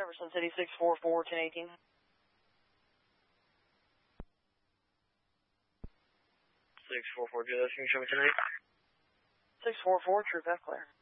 Jefferson City 644 1018. 644, Julius, can you show me tonight? 644, True Path Clear.